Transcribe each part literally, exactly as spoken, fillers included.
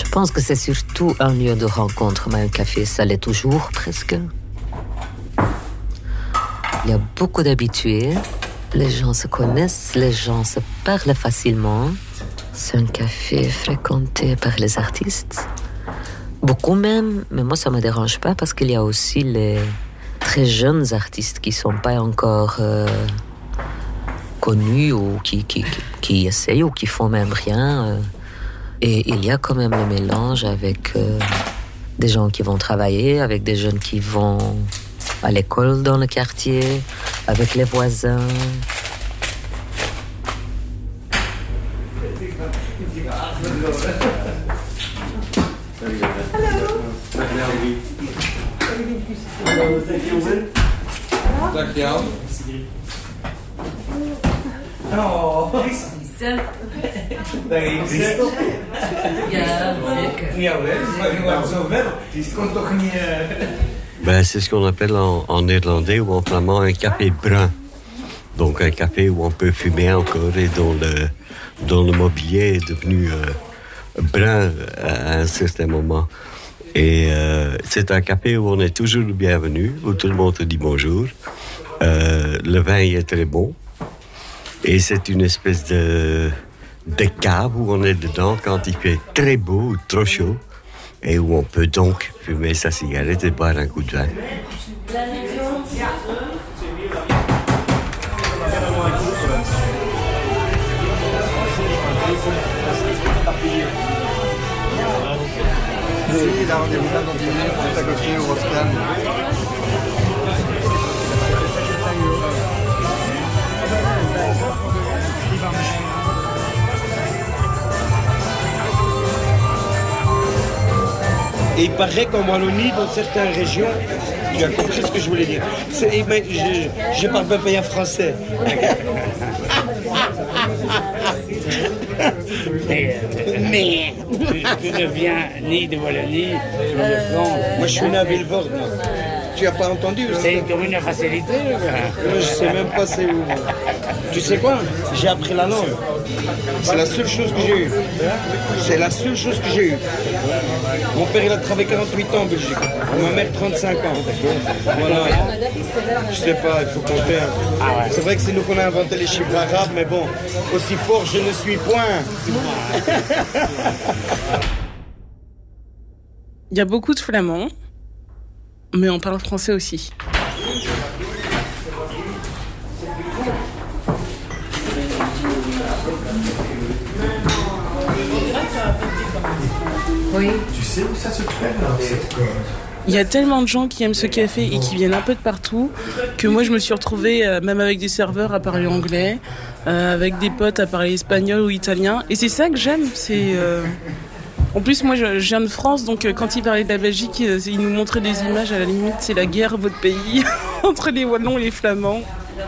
Je pense que c'est surtout un lieu de rencontre, mais un café, ça l'est toujours presque. Il y a beaucoup d'habitués, les gens se connaissent, les gens se parlent facilement. C'est un café fréquenté par les artistes. Beaucoup même, mais moi ça ne me dérange pas parce qu'il y a aussi les très jeunes artistes qui ne sont pas encore euh, connus ou qui, qui, qui, qui essayent ou qui font même rien. Euh. Et il y a quand même le mélange avec euh, des gens qui vont travailler, avec des jeunes qui vont à l'école dans le quartier, avec les voisins. Dankjewel. Oh, Daar is hij. Ja, zeker. Ja, maar je gaat zo ver. Het komt toch niet... Ben, c'est ce qu'on appelle en, en néerlandais ou en flamand un café brun. Donc un café où on peut fumer encore et dont le, dont le mobilier est devenu euh, brun à un certain moment. Et euh, c'est un café où on est toujours le bienvenu, où tout le monde te dit bonjour. Euh, le vin y est très bon. Et c'est une espèce de, de cave où on est dedans quand il fait très beau ou trop chaud. Et où on peut donc fumer sa cigarette et boire un coup de vin. Si, là on est là dans dix minutes, on est à côté au Roscan. Et il paraît qu'en Wallonie, dans certaines régions, tu as compris ce que je voulais dire. C'est, mais je ne parle pas bien français. Mais, mais tu, tu ne viens ni de Wallonie, ni de France. Moi, je suis né à Villevorde. Tu n'as pas entendu aussi? C'est comme une facilité. Moi, je ne sais même pas c'est où. Tu sais quoi? J'ai appris la langue. C'est la seule chose que j'ai eue. C'est la seule chose que j'ai eue. Mon père, il a travaillé quarante-huit ans en Belgique. Ma mère, trente-cinq ans. Voilà. Je sais pas, il faut compter. Ah ouais. C'est vrai que c'est nous qu'on a inventé les chiffres arabes, mais bon, aussi fort, je ne suis point. Il y a beaucoup de flamands, mais on parle français aussi. Oui. Tu sais où ça se fait là, cette corde? Il y a tellement de gens qui aiment ce café et qui viennent un peu de partout que moi je me suis retrouvée, euh, même avec des serveurs, à parler anglais, euh, avec des potes à parler espagnol ou italien. Et c'est ça que j'aime, c'est... Euh... En plus, moi, je, je viens de France, donc euh, quand ils parlaient de la Belgique, euh, ils nous montraient des images, à la limite, c'est la guerre, votre pays, entre les Wallons et les Flamands.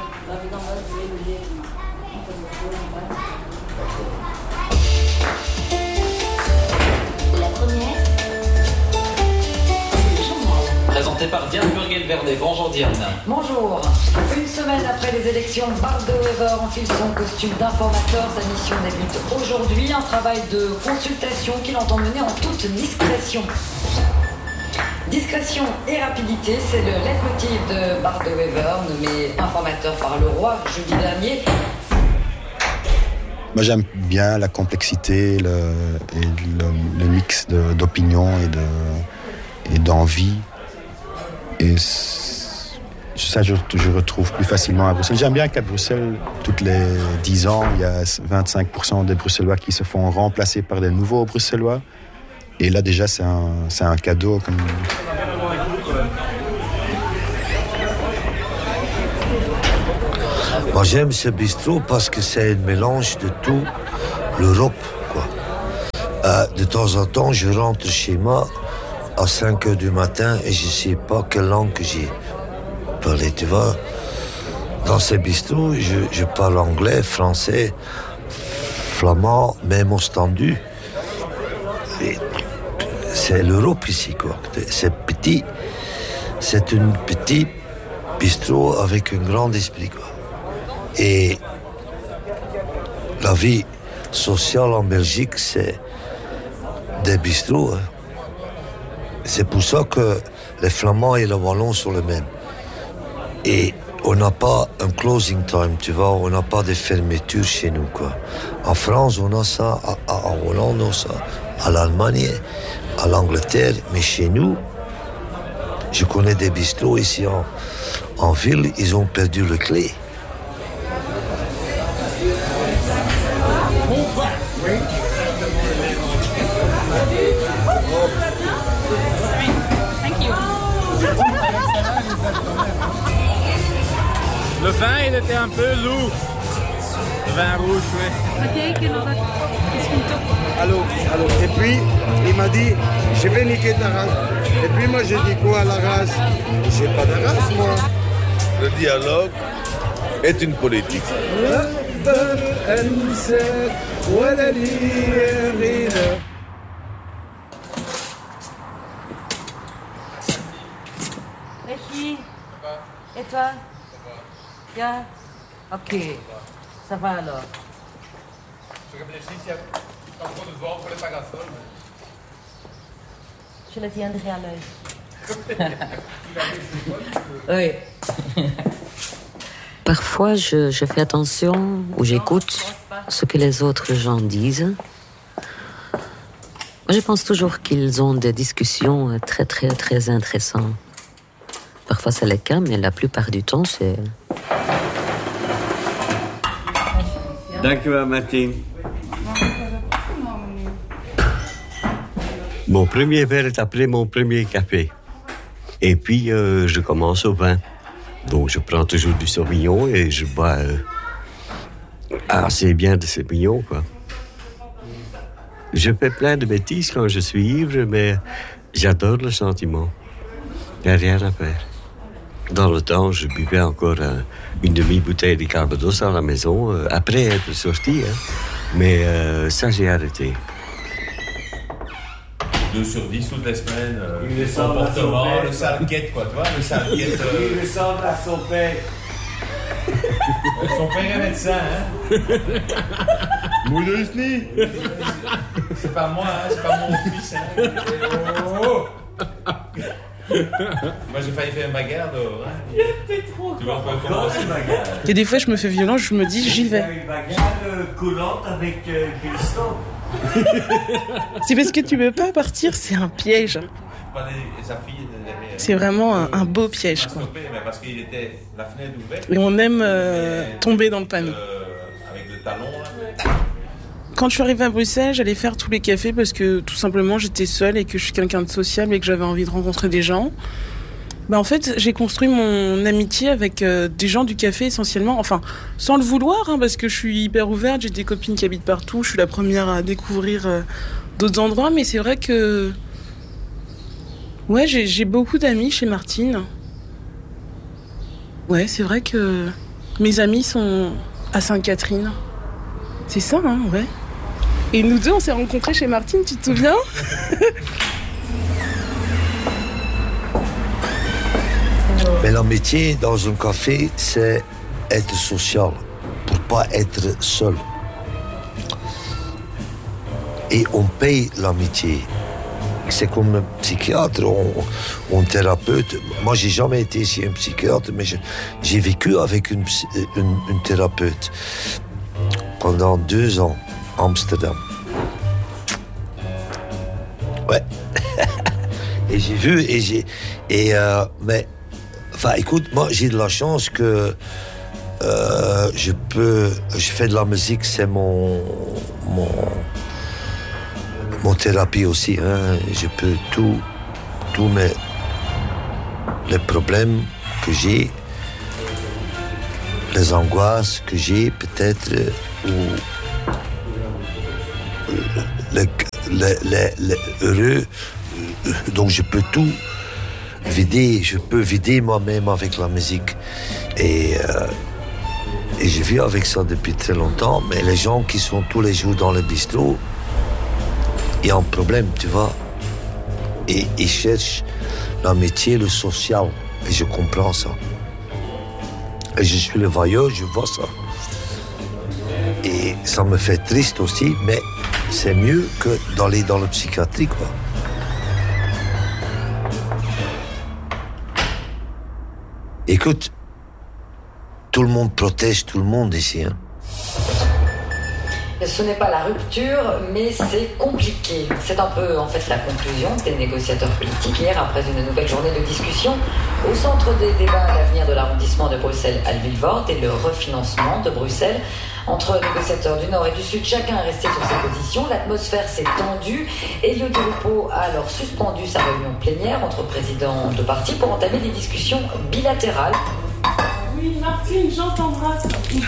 Présenté par Diane Burguel-Vernet. Bonjour Diane. Bonjour. Une semaine après les élections, Bart de Wever enfile son costume d'informateur. Sa mission débute aujourd'hui. Un travail de consultation qu'il entend mener en toute discrétion. Discrétion et rapidité, c'est le leitmotiv de Bart de Wever, nommé informateur par le roi jeudi dernier. Moi j'aime bien la complexité le, et le, le mix de, d'opinions et, de, et d'envie. Et ça, je, je retrouve plus facilement à Bruxelles. J'aime bien qu'à Bruxelles, toutes les dix ans, il y a vingt-cinq pour cent des Bruxellois qui se font remplacer par des nouveaux Bruxellois. Et là, déjà, c'est un, c'est un cadeau. Comme... Moi, j'aime ce bistrot parce que c'est un mélange de tout l'Europe, quoi. Euh, de temps en temps, je rentre chez moi à cinq heures du matin et je ne sais pas quelle langue que j'ai parlé, tu vois. Dans ces bistrots, je, je parle anglais, français, flamand, même ostendu. Et c'est l'Europe ici, quoi. C'est petit, c'est un petit bistrot avec un grand esprit, quoi. Et la vie sociale en Belgique, c'est des bistrots. Hein. C'est pour ça que les Flamands et les Wallons sont les mêmes. Et on n'a pas un closing time, tu vois, on n'a pas de fermeture chez nous, quoi. En France, on a ça, à, à, en Hollande, on a ça, à l'Allemagne, à l'Angleterre, mais chez nous, je connais des bistrots ici en, en ville, ils ont perdu le clé. Le vin, il était un peu lourd. Le vin rouge, oui. Ok, qu'est-ce qu'on te... Allô, allô. Et puis, il m'a dit, je vais niquer ta race. Et puis moi, j'ai dit quoi à la race? J'ai pas de race, moi. Le dialogue est une politique. Réchi, et toi? Bien. Ok, ça va alors. Je réfléchis s'il y a pas trop de devoirs pour les parasols. Je le tiendrai à l'œil. Oui. Parfois, je, je fais attention ou j'écoute ce que les autres gens disent. Moi, je pense toujours qu'ils ont des discussions très, très, très intéressantes. Parfois, c'est le cas, mais la plupart du temps, c'est... Dankjewel, Martine. Mon premier verre est après mon premier café. Et puis, euh, je commence au vin. Donc, je prends toujours du Sauvignon et je bois euh, assez bien de Sauvignon, quoi. Je fais plein de bêtises quand je suis ivre, mais j'adore le sentiment. Il n'y a rien à faire. Dans le temps, je buvais encore un, une demi-bouteille de Calvados à la maison, euh, après être sorti. Hein. Mais euh, ça, j'ai arrêté. deux sur dix toutes les semaines. Euh, Il le comportement, le sale guette, quoi, tu vois, le sale guette. Euh... Il ressemble à son père. Son père est médecin, hein. Moudusni. C'est pas moi, hein, c'est pas mon fils, hein. Oh. Moi, j'ai failli faire une bagarre dehors. Hein. T'es trop tu vois pas comment c'est une bagarre. Et des fois, je me fais violence, je me dis, j'y vais. Une bagarre coulante avec euh, Christophe. C'est parce que tu veux pas partir, c'est un piège. C'est vraiment un, un beau piège, quoi. Parce qu'il était la fenêtre ouverte. Et on aime euh, tomber dans le panneau. Avec le talon, là. Quand je suis arrivée à Bruxelles, j'allais faire tous les cafés parce que tout simplement j'étais seule et que je suis quelqu'un de sociable et que j'avais envie de rencontrer des gens. Bah en fait, j'ai construit mon amitié avec euh, des gens du café essentiellement, enfin sans le vouloir, hein, parce que je suis hyper ouverte, j'ai des copines qui habitent partout, je suis la première à découvrir euh, d'autres endroits, mais c'est vrai que ouais, j'ai, j'ai beaucoup d'amis chez Martine. Ouais, c'est vrai que mes amis sont à Sainte-Catherine. C'est ça, hein, ouais. Et nous deux, on s'est rencontrés chez Martine, tu te souviens? Mais l'amitié dans un café, c'est être social, pour pas être seul. Et on paye l'amitié. C'est comme un psychiatre ou un thérapeute. Moi, j'ai jamais été chez un psychiatre, mais je, j'ai vécu avec une, une, une thérapeute pendant deux ans à Amsterdam. Ouais. Et j'ai vu, et j'ai... Et euh, mais... Enfin, écoute, moi, j'ai de la chance que euh, je peux... Je fais de la musique, c'est mon... Mon, mon thérapie aussi. Hein. Je peux tout... Tous mes... Les problèmes que j'ai, les angoisses que j'ai, peut-être, ou... Les, les, les, les heureux... Donc, je peux tout... vider, je peux vider moi-même avec la musique. Et, euh, et je vis avec ça depuis très longtemps, mais les gens qui sont tous les jours dans le bistrot, il y a un problème, tu vois. Et ils cherchent l'amitié, le social. Et je comprends ça. Et je suis le vailleur, je vois ça. Et ça me fait triste aussi, mais c'est mieux que d'aller dans la psychiatrie, quoi. Écoute, tout le monde protège tout le monde ici, hein. Ce n'est pas la rupture, mais c'est compliqué. C'est un peu, en fait, la conclusion des négociateurs politiques hier, après une nouvelle journée de discussion. Au centre des débats, l'avenir de l'arrondissement de Bruxelles-Halle-Villevorde et le refinancement de Bruxelles. Entre négociateurs du Nord et du Sud, chacun est resté sur ses positions. L'atmosphère s'est tendue. Elio Di Rupo a alors suspendu sa réunion plénière entre présidents de partis pour entamer des discussions bilatérales. Oui, Martine, Jean t'embrasse.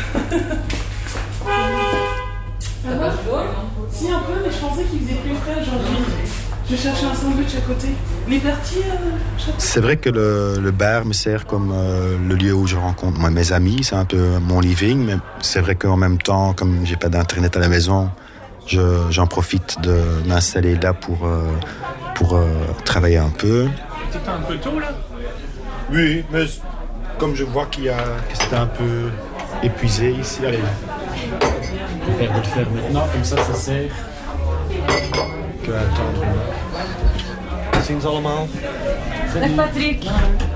Ça va? Si, un peu, mais je pensais qu'il faisait plus frais aujourd'hui. Je cherchais un sandwich à côté. Les parties, euh, C'est vrai que le, le bar me sert comme euh, le lieu où je rencontre moi, mes amis. C'est un peu mon living, mais c'est vrai qu'en même temps, comme j'ai pas d'internet à la maison, je, j'en profite de m'installer là pour, euh, pour euh, travailler un peu. C'était un peu tôt, là? Oui, mais comme je vois qu'il y a, que c'était un peu épuisé ici, allez. Je préfère le faire maintenant, comme ça, ça sert que attendre. Ziens allemaal. Dag Patrick.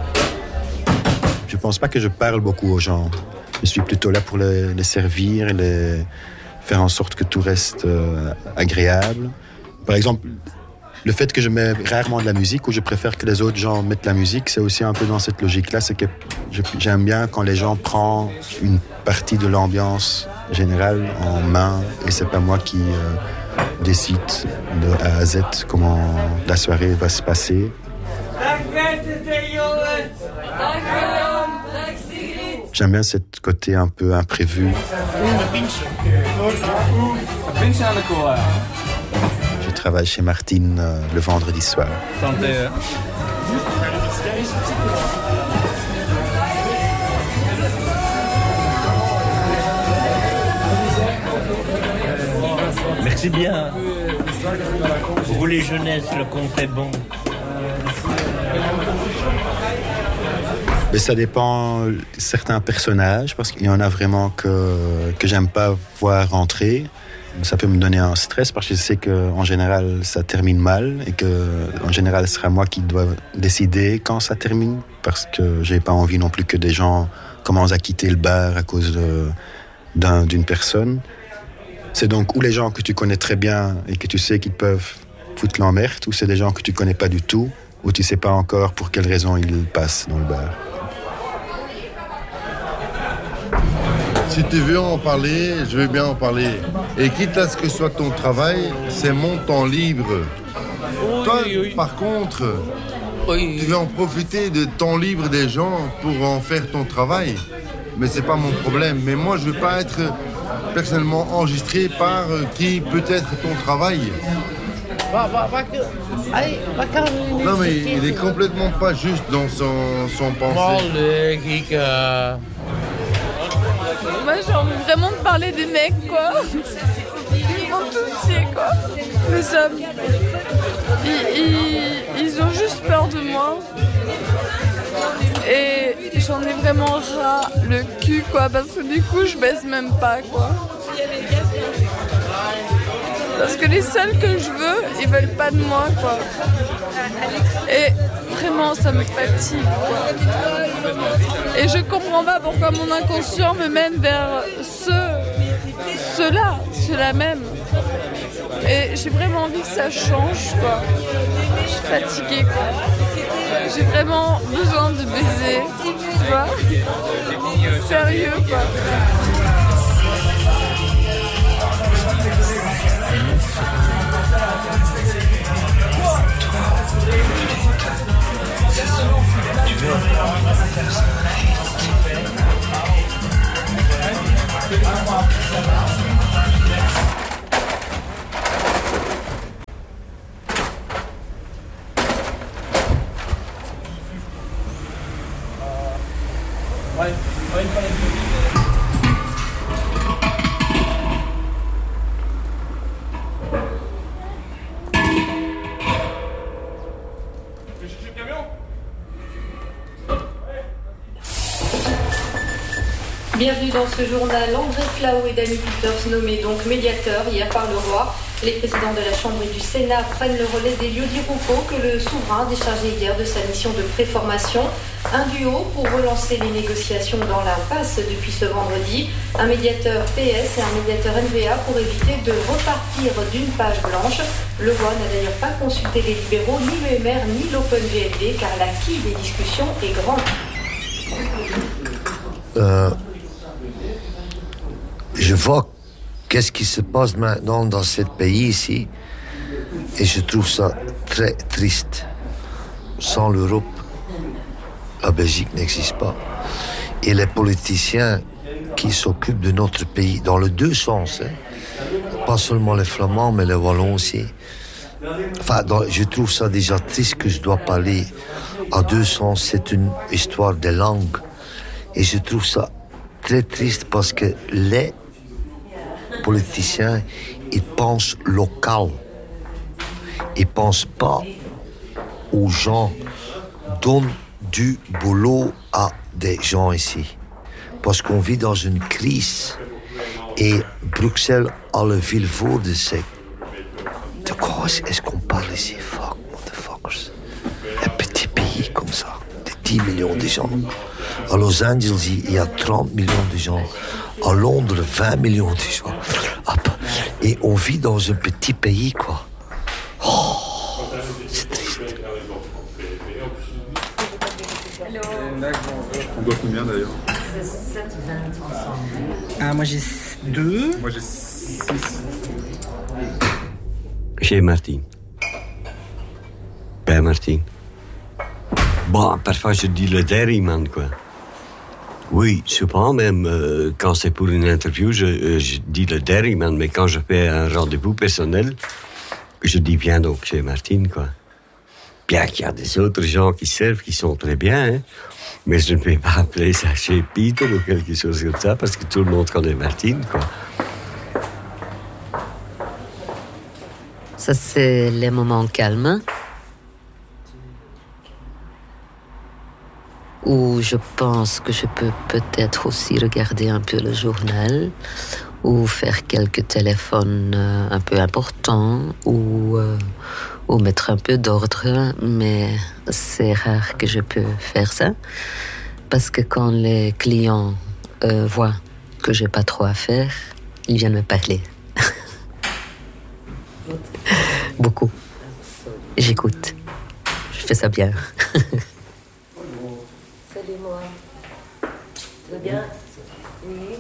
Je pense pas que je parle beaucoup aux gens. Je suis plutôt là pour les, les servir et les faire en sorte que tout reste euh, agréable. Par exemple, le fait que je mets rarement de la musique ou je préfère que les autres gens mettent la musique, c'est aussi un peu dans cette logique-là. C'est que je, j'aime bien quand les gens prennent une partie de l'ambiance générale en main et c'est pas moi qui euh, décide de A à Z comment la soirée va se passer. J'aime bien ce côté un peu imprévu. Je travaille chez Martine euh, le vendredi soir. Santé. Merci bien. Vous les jeunesses, le compte est bon. Mais ça dépend de certains personnages, parce qu'il y en a vraiment que, que j'aime pas voir rentrer. Ça peut me donner un stress parce que je sais qu'en général ça termine mal et que en général ce sera moi qui dois décider quand ça termine parce que j'ai pas envie non plus que des gens commencent à quitter le bar à cause de, d'un, d'une personne. C'est donc ou les gens que tu connais très bien et que tu sais qu'ils peuvent foutre l'emmerde, ou c'est des gens que tu connais pas du tout, ou tu sais pas encore pour quelle raison ils passent dans le bar. Si tu veux en parler, je veux bien en parler. Et quitte à ce que ce soit ton travail, c'est mon temps libre. Oui, Toi, oui. Par contre, oui. tu veux en profiter de temps libre des gens pour en faire ton travail. Mais c'est pas mon problème. Mais moi, je veux pas être personnellement enregistré par qui peut être ton travail. Non, mais il est complètement pas juste dans son, son pensée. Moi j'ai envie vraiment de parler des mecs quoi. Ils vont tous chier quoi. Les hommes. Ils, ils, ils ont juste peur de moi. Et j'en ai vraiment ras le cul quoi. Parce que du coup je baisse même pas quoi. Parce que les seuls que je veux, ils veulent pas de moi quoi. Et vraiment ça me fatigue quoi. Et je comprends pas pourquoi mon inconscient me mène vers ceux, ceux-là, ceux-là même. Et j'ai vraiment envie que ça change quoi. Je suis fatiguée quoi. J'ai vraiment besoin de baiser, tu vois. Sérieux quoi. Bienvenue dans ce journal. André Flau et Danny Peters nommés donc médiateurs hier par le roi. Les présidents de la Chambre et du Sénat prennent le relais d'Elio Di Rupo que le souverain a déchargé hier de sa mission de préformation. Un duo pour relancer les négociations dans l'impasse depuis ce vendredi. Un médiateur P S et un médiateur N V A pour éviter de repartir d'une page blanche. Le roi n'a d'ailleurs pas consulté les libéraux, ni le M R, ni l'Open V L D, car la quille des discussions est grande. Euh, je vois qu'est-ce qui se passe maintenant dans ce pays ici, et je trouve ça très triste. Sans l'Europe, la Belgique n'existe pas. Et les politiciens qui s'occupent de notre pays, dans les deux sens, hein, pas seulement les Flamands, mais les Wallons aussi. Enfin, dans, je trouve ça déjà triste que je dois parler à deux sens. C'est une histoire de langue. Et je trouve ça très triste parce que les politiciens, ils pensent local. Ils ne pensent pas aux gens. Donnent du boulot à des gens ici. Parce qu'on vit dans une crise. Et Bruxelles a le vilevaux de ces... De quoi est-ce qu'on parle ici? Fuck, motherfuckers. Un petit pays comme ça, de dix millions de gens. À Los Angeles, il y a trente millions de gens. À Londres, vingt millions de gens. Et on vit dans un petit pays, quoi. Oh, c'est triste. On doit combien d'ailleurs? Ah, moi j'ai deux. Moi j'ai six. Chez Martine. Bij Martine. Bon, parfois je dis le dairyman, quoi. Oui, souvent même, euh, quand c'est pour une interview, je, euh, je dis le dairyman, mais quand je fais un rendez-vous personnel, je dis bien donc chez Martine, quoi. Bien qu'il y a des autres gens qui servent, qui sont très bien, hein, mais je ne vais pas appeler ça chez Peter ou quelque chose comme ça, parce que tout le monde connaît Martine, quoi. Ça, c'est les moments calmes où je pense que je peux peut-être aussi regarder un peu le journal ou faire quelques téléphones euh, un peu importants ou, euh, ou mettre un peu d'ordre, mais c'est rare que je peux faire ça parce que quand les clients euh, voient que j'ai pas trop à faire, ils viennent me parler. Beaucoup. J'écoute. Je fais ça bien. Salut moi. Tu vas bien? Oui.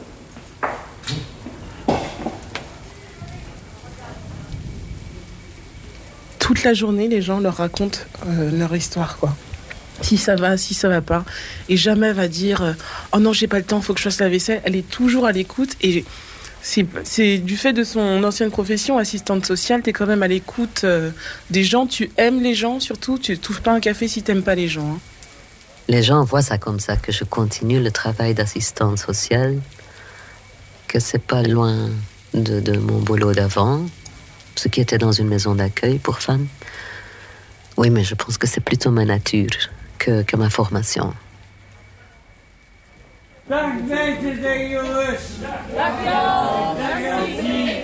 Toute la journée, les gens leur racontent euh, leur histoire, quoi. Si ça va, si ça va pas. Et jamais elle va dire euh, « Oh non, j'ai pas le temps, faut que je fasse la vaisselle ». Elle est toujours à l'écoute et... C'est, c'est du fait de son ancienne profession, assistante sociale, t'es quand même à l'écoute euh, des gens, tu aimes les gens, surtout, tu t'ouvres pas un café si t'aimes pas les gens. Hein. Les gens voient ça comme ça, que je continue le travail d'assistante sociale, que c'est pas loin de, de mon boulot d'avant, ce qui était dans une maison d'accueil pour femmes. Oui, mais je pense que c'est plutôt ma nature que, que ma formation. Dag meisjes, jongens. Dag merci.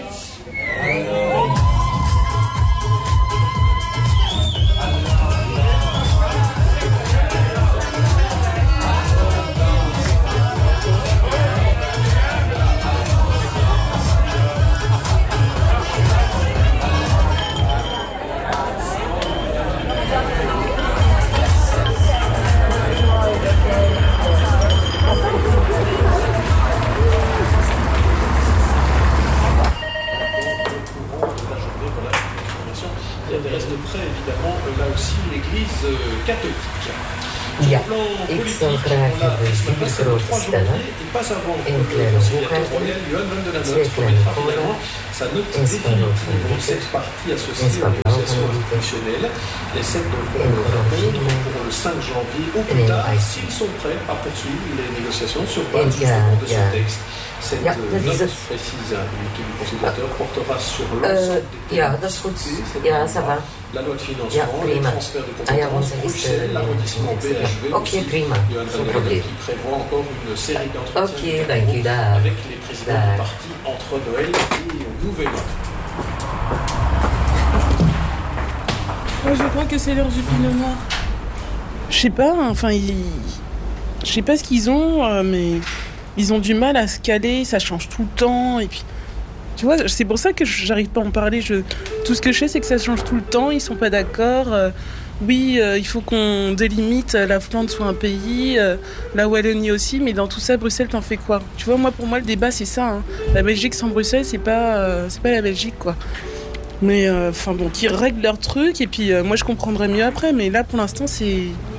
Évidemment, là aussi, l'Église catholique. Ja, ik zal graag de vier grote stellen, één kleine boekhouding, twee kleine koren, één spa rood van witte, één spa blauw législation institutionnelle. Et cette rencontre pour le cinq janvier au plus tard, s'ils sont prêts à poursuivre les négociations sur base justement de ce texte. Cette Ja, note dat is het. précise du conciliateur portera sur Uh, l'ensemble des ja, dat is goed. Ja, ça va. la loi de Ja, financement, les prima. transferts de Ah ja, want compétences, er is Bruxelles, uh, l'arrondissement B H V, Oké, prima. Johan Geen van probleem. qui prévoit encore une série d'entretiens Oké, dank u, daar. avec les présidents Daar. du parti entre Noël et Nouvel An. Moi, je crois que c'est l'heure du pinot noir. Je sais pas, enfin, ils... je sais pas ce qu'ils ont, euh, mais ils ont du mal à se caler, ça change tout le temps, et puis... Tu vois, c'est pour ça que j'arrive pas à en parler. Je... Tout ce que je sais, c'est que ça change tout le temps, ils sont pas d'accord. Euh, oui, euh, il faut qu'on délimite, la Flandre soit un pays, euh, la Wallonie aussi, mais dans tout ça, Bruxelles, t'en fais quoi? Tu vois, moi, pour moi, le débat, c'est ça. Hein. La Belgique sans Bruxelles, c'est pas, euh, c'est pas la Belgique, quoi. Mais, enfin euh, bon, qu'ils règlent leurs trucs, et puis euh, moi, je comprendrai mieux après, mais là, pour l'instant, c'est...